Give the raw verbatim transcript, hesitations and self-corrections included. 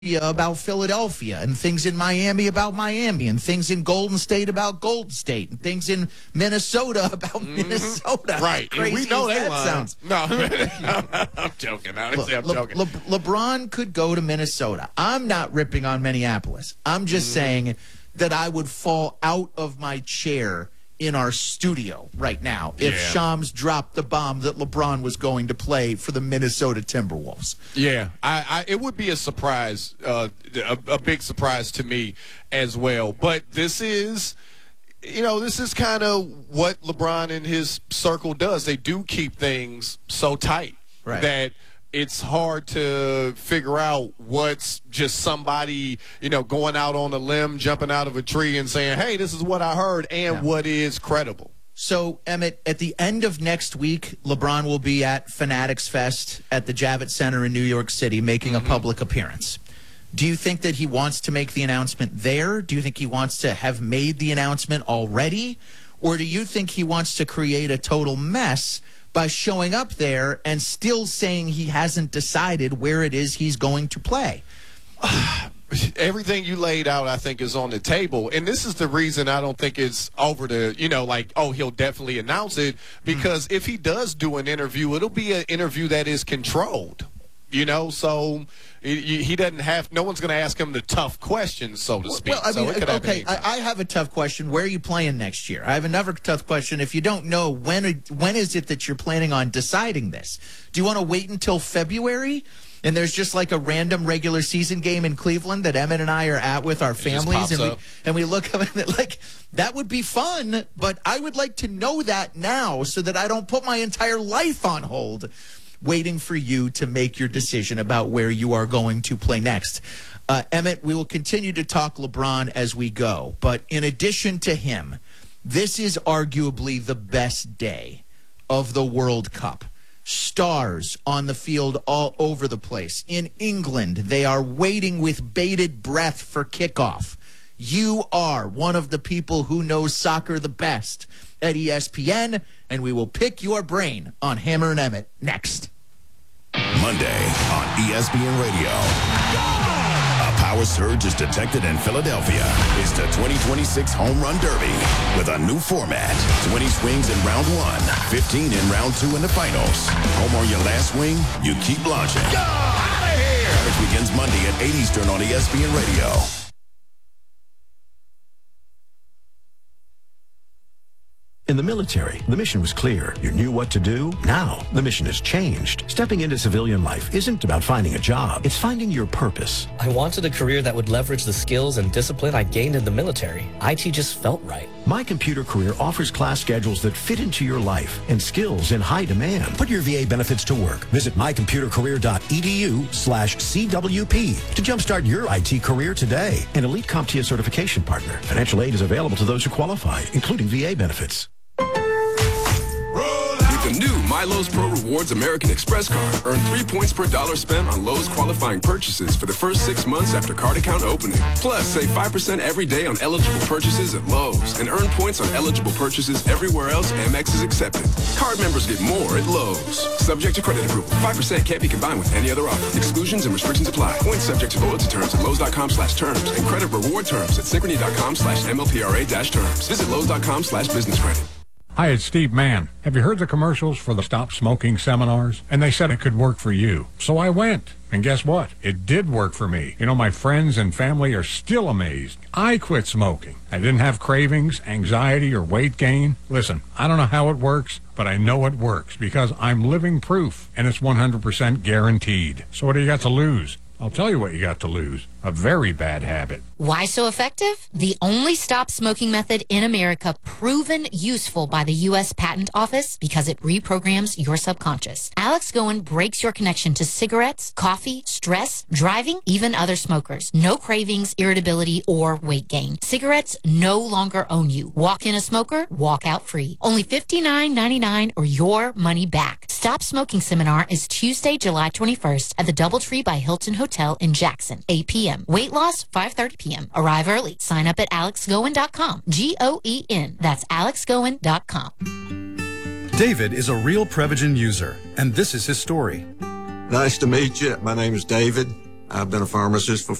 about Philadelphia, and things in Miami about Miami, and things in Golden State about Golden State, and things in Minnesota about mm-hmm. Minnesota. Right. Crazy we know that, that sounds. No, I'm joking. Honestly, I'm Le- joking. Le- Le- LeBron could go to Minnesota. I'm not ripping on Minneapolis. I'm just mm-hmm. saying that I would fall out of my chair in our studio right now if yeah. Shams dropped the bomb that LeBron was going to play for the Minnesota Timberwolves. Yeah, I, I, it would be a surprise, uh, a, a big surprise to me as well. But this is, you know, this is kind of what LeBron and his circle does. They do keep things so tight right. that it's hard to figure out what's just somebody, you know, going out on a limb, jumping out of a tree and saying, hey, this is what I heard, and yeah. what is credible. So, Emmett, at the end of next week, LeBron will be at Fanatics Fest at the Javits Center in New York City making mm-hmm. a public appearance. Do you think that he wants to make the announcement there? Do you think he wants to have made the announcement already? Or do you think he wants to create a total mess by showing up there and still saying he hasn't decided where it is he's going to play? Everything you laid out, I think, is on the table. And this is the reason I don't think it's over to, you know, like, oh, he'll definitely announce it. Because mm. if he does do an interview, it'll be an interview that is controlled. You know, so he, he doesn't have – no one's going to ask him the tough questions, so to speak. Well, I mean, so okay, I, I have a tough question. Where are you playing next year? I have another tough question. If you don't know, when when is it that you're planning on deciding this? Do you want to wait until February and there's just like a random regular season game in Cleveland that Emmett and I are at with our families, and we, and we look up and like, that would be fun, but I would like to know that now so that I don't put my entire life on hold waiting for you to make your decision about where you are going to play next. Uh, Emmett, we will continue to talk LeBron as we go, but in addition to him, this is arguably the best day of the World Cup. Stars on the field all over the place. In England, they are waiting with bated breath for kickoff. You are one of the people who knows soccer the best at E S P N, and we will pick your brain on Hammer and Emmett next. Monday on E S P N Radio. A power surge is detected in Philadelphia. It's the twenty twenty-six Home Run Derby with a new format. twenty swings in round one, fifteen in round two in the finals. Home on your last swing, you keep launching. Go out of here! Coverage begins Monday at eight Eastern on E S P N Radio. In the military, the mission was clear. You knew what to do. Now, the mission has changed. Stepping into civilian life isn't about finding a job. It's finding your purpose. I wanted a career that would leverage the skills and discipline I gained in the military. I T just felt right. My Computer Career offers class schedules that fit into your life and skills in high demand. Put your V A benefits to work. Visit mycomputercareer.edu slash CWP to jumpstart your I T career today. An elite CompTIA certification partner. Financial aid is available to those who qualify, including V A benefits. The new My Lowe's Pro Rewards American Express card. Earn three points per dollar spent on Lowe's qualifying purchases for the first six months after card account opening. Plus, save five percent every day on eligible purchases at Lowe's and earn points on eligible purchases everywhere else Amex is accepted. Card members get more at Lowe's. Subject to credit approval. five percent can't be combined with any other offer. Exclusions and restrictions apply. Points subject to loyalty terms at Lowe's.com slash terms and credit reward terms at Synchrony.com slash MLPRA dash terms. Visit Lowe's.com slash business credit. Hi, it's Steve Mann. Have you heard the commercials for the Stop Smoking seminars? And they said it could work for you. So I went. And guess what? It did work for me. You know, my friends and family are still amazed. I quit smoking. I didn't have cravings, anxiety, or weight gain. Listen, I don't know how it works, but I know it works because I'm living proof, and it's one hundred percent guaranteed. So what do you got to lose? I'll tell you what you got to lose. A very bad habit. Why so effective? The only stop smoking method in America proven useful by the U S Patent Office because it reprograms your subconscious. Alex Goen breaks your connection to cigarettes, coffee, stress, driving, even other smokers. No cravings, irritability, or weight gain. Cigarettes no longer own you. Walk in a smoker, walk out free. Only fifty-nine ninety-nine or your money back. Stop Smoking Seminar is Tuesday, July twenty-first at the Doubletree by Hilton Hotel in Jackson, eight p.m. Weight loss, five thirty p.m. Arrive early. Sign up at alex goen dot com. G O E N. That's alex goen dot com. David is a real Prevagen user, and this is his story. Nice to meet you. My name is David. I've been a pharmacist for